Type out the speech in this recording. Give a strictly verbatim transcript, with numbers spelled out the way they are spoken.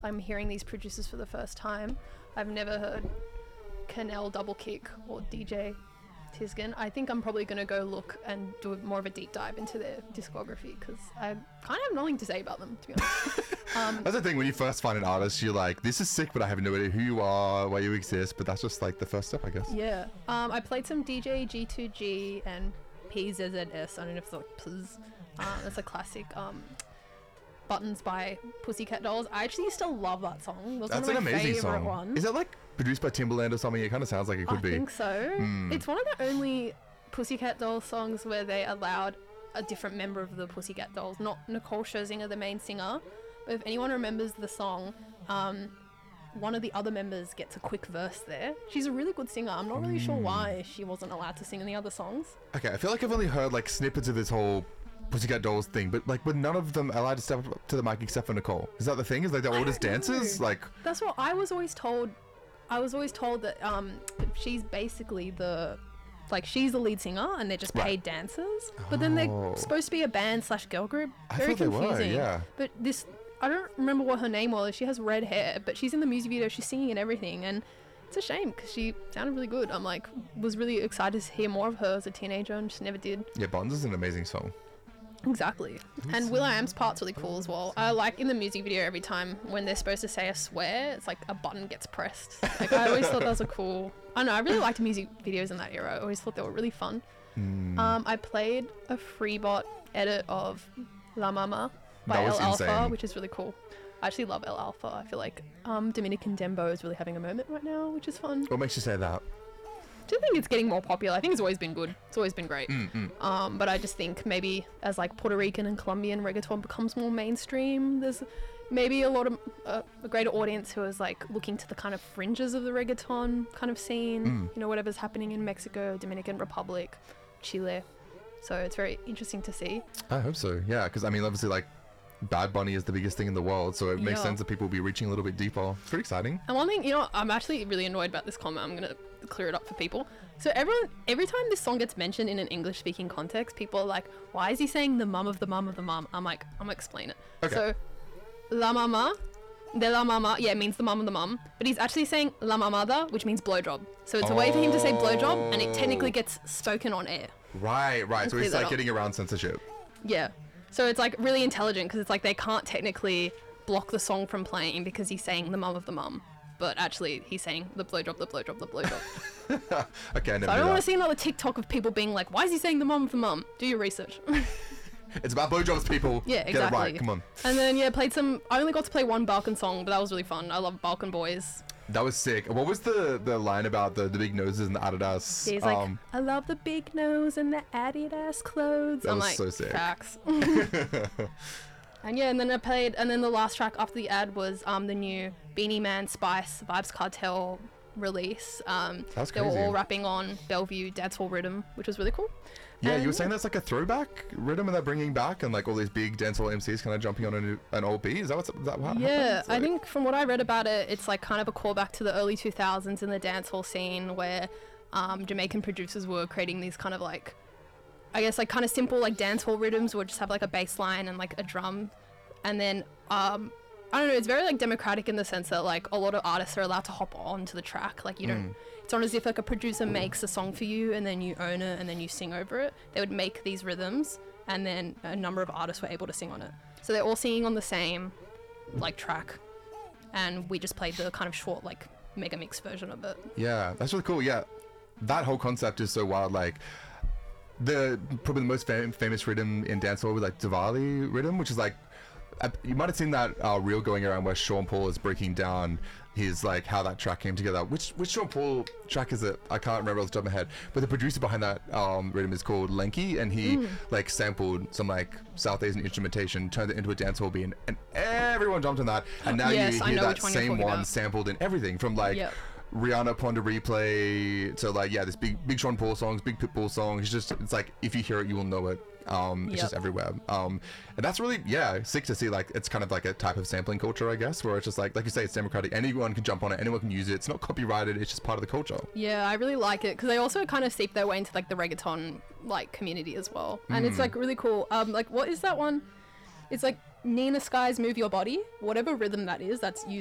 I'm hearing these producers for the first time. I've never heard Canel Double Kick or D J Tisgan. I think I'm probably going to go look and do more of a deep dive into their discography because I kind of have nothing to say about them, to be honest. um, That's the thing, when you first find an artist, you're like, this is sick, but I have no idea who you are, why you exist, but that's just like the first step, I guess. Yeah. Um, I played some D J G two G and P Z Z S. I don't know if it's like Pz. Uh, that's a classic um, Buttons by Pussycat Dolls. I actually used to love that song. It was That's one an of my amazing favorite song. ones. Is that like produced by Timbaland or something? It kind of sounds like it could I be. think so. Mm. It's one of the only Pussycat Dolls songs where they allowed a different member of the Pussycat Dolls, not Nicole Scherzinger, the main singer. But if anyone remembers the song, um, one of the other members gets a quick verse there. She's a really good singer. I'm not really sure why she wasn't allowed to sing in the other songs. Okay, I feel like I've only heard like snippets of this whole Pussycat Dolls thing, but like were none of them allowed to step up to the mic except for Nicole? Is that the thing? Is like they're all just dancers? Like That's what I was always told. I was always told that um, she's basically the, like she's the lead singer and they're just paid Right. dancers. But then Oh. they're supposed to be a band slash girl group. I Very thought they were, confusing. yeah. But this, I don't remember what her name was. She has red hair, but she's in the music video. She's singing and everything, and it's a shame because she sounded really good. I'm like, was really excited to hear more of her as a teenager, and just never did. yeah, Bonds is an amazing song. Exactly. And Will.i.am's part's really cool as well. I like in the music video every time when they're supposed to say a swear, it's like a button gets pressed. Like I always thought that was a cool. I don't know. I really liked music videos in that era. I always thought they were really fun. Mm. Um, I played a Freebot edit of La Mama by That was El Alpha, insane. which is really cool. I actually love El Alpha. I feel like um, Dominican Dembo is really having a moment right now, which is fun. What makes you say that? I do think it's getting more popular. I think it's always been good. It's always been great. Mm, mm. Um, but I just think maybe as like Puerto Rican and Colombian reggaeton becomes more mainstream, there's maybe a lot of uh, a greater audience who is like looking to the kind of fringes of the reggaeton kind of scene. Mm. You know, whatever's happening in Mexico, Dominican Republic, Chile. So it's very interesting to see. I hope so. Yeah, because I mean, obviously, like Bad Bunny is the biggest thing in the world, so it makes Yeah. sense that people will be reaching a little bit deeper. It's pretty exciting. And one thing, you know, I'm actually really annoyed about this comment. I'm gonna clear it up for people. So everyone, every time this song gets mentioned in an English-speaking context, people are like, "Why is he saying the mum of the mum of the mum?" I'm like, I'm gonna explain it. Okay. So, la mama, de la mama, yeah, it means the mum of the mum, but he's actually saying la mamada, which means blowjob. So it's a way for him to say blowjob, and it technically gets spoken on air. Right, right. So Clear it's that like up. getting around censorship. Yeah. So it's like really intelligent because it's like they can't technically block the song from playing because he's saying the mum of the mum. But actually, he's saying the blowjob, the blowjob, the blowjob. Okay, I never So I knew don't want to that. see another TikTok of people being like, why is he saying the mum of the mum? Do your research. It's about blowjobs, people. Yeah, Get exactly. it right. Come on. And then, yeah, played some... I only got to play one Balkan song, but that was really fun. I love Balkan boys. That was sick. What was the the line about the, the big noses and the Adidas? He's like, um, I love the big nose and the Adidas clothes. That I'm was like, so sick. facts. And yeah, and then I played... And then the last track after the ad was um the new Beanie Man Spice Vibes Cartel release. Um, That's They were crazy. all rapping on Bellevue Dancehall Rhythm, which was really cool. yeah, And you were saying that's like a throwback rhythm and they're bringing back and like all these big dancehall M Cs kind of jumping on a new, an old beat. Is that what's is that what Yeah, happens? I Like- think from what I read about it, it's like kind of a callback to the early two thousands in the dancehall scene where um, Jamaican producers were creating these kind of like, I guess like kind of simple like dancehall rhythms would just have like a bass line and like a drum. And then, um, I don't know, it's very like democratic in the sense that like a lot of artists are allowed to hop onto the track. Like you don't, it's not as if like a producer makes a song for you and then you own it and then you sing over it. They would make these rhythms and then a number of artists were able to sing on it. So they're all singing on the same like track. And we just played the kind of short like mega mix version of it. Yeah, that's really cool. Yeah, that whole concept is so wild. Like the probably the most fam- famous rhythm in dancehall was like Diwali rhythm, which is like uh, you might have seen that uh, reel going around where Sean Paul is breaking down his like how that track came together. Which which Sean Paul track is it? I can't remember off the top of my head. But the producer behind that um, rhythm is called Lenky, and he like sampled some like South Asian instrumentation, turned it into a dancehall beat, and, and everyone jumped on that. And now Yes, you I hear know that which one you're same talking one about. sampled in everything from like. Yep. Rihanna Pond to replay to like yeah this big big Sean Paul songs, big Pitbull songs. It's just it's like if you hear it you will know it. Um, it's Yep. just everywhere. Um, and that's really yeah sick to see. Like it's kind of like a type of sampling culture, I guess, where it's just like like you say it's democratic. Anyone can jump on it. Anyone can use it. It's not copyrighted. It's just part of the culture. Yeah, I really like it because they also kind of seep their way into like the reggaeton like community as well, and it's like really cool. Um, like what is that one? It's like Nina Sky's Move Your Body, whatever rhythm that is, that's